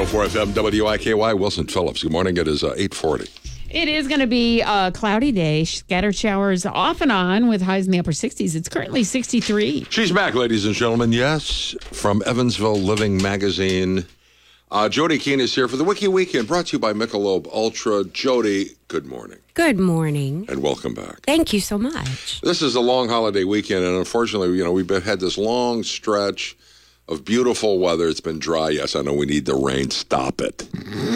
104 FM WIKY. Wilson Phillips. Good morning. It is 8:40. It is going to be a cloudy day. Scattered showers off and on with highs in the upper 60s. It's currently 63. She's back, ladies and gentlemen. Yes, from Evansville Living Magazine. Jody Keene is here for the Wiki Weekend, brought to you by Michelob Ultra. Jody, good morning. Good morning. And welcome back. Thank you so much. This is a long holiday weekend, and unfortunately, we've had this long stretch of beautiful weather. It's been dry. Yes, I know we need the rain. Stop it.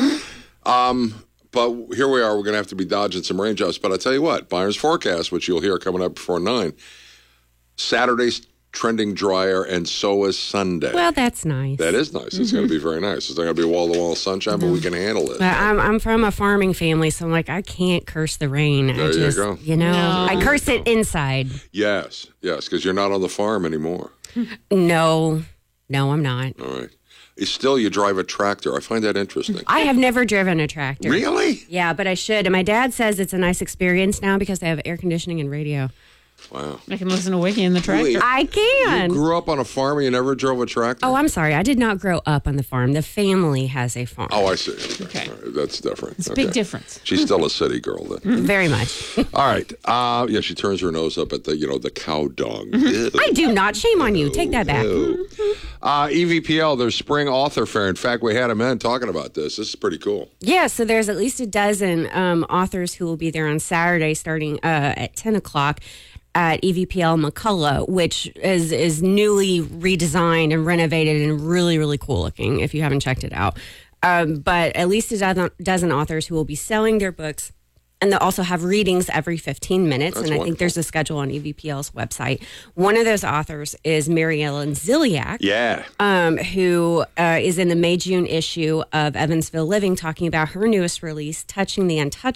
But here we are. We're going to have to be dodging some raindrops. But I'll tell you what, Byron's forecast, which you'll hear coming up before 9, Saturday's trending drier, and so is Sunday. Well, that's nice. That is nice. It's going to be very nice. It's not going to be wall-to-wall sunshine, but we can handle it. I'm from a farming family, so I'm like, I can't curse the rain. There you go. I curse it inside. Yes, because you're not on the farm anymore. No, I'm not. All right. You drive a tractor. I find that interesting. I have never driven a tractor. Really? Yeah, but I should. And my dad says it's a nice experience now because they have air conditioning and radio. Wow. I can listen to Wiki in the tractor. Really? I can. You grew up on a farm and you never drove a tractor? Oh, I'm sorry. I did not grow up on the farm. The family has a farm. Oh, I see. Okay. All right. That's different. It's a big difference. She's still a city girl then. Very much. All right. She turns her nose up at the cow dung. I do not. Shame on you. Take that back. EVPL, their spring author fair. In fact, we had a man talking about this. This is pretty cool. Yeah, so there's at least a dozen authors who will be there on Saturday starting at 10 o'clock at EVPL McCullough, which is newly redesigned and renovated and really, really cool looking if you haven't checked it out. But at least a dozen authors who will be selling their books. And they'll also have readings every 15 minutes. That's and I wonderful. think there's a schedule on EVPL's website. One of those authors is Mary Ellen Ziliak. Yeah. Who is in the May-June issue of Evansville Living, talking about her newest release, Touching the Untouchable.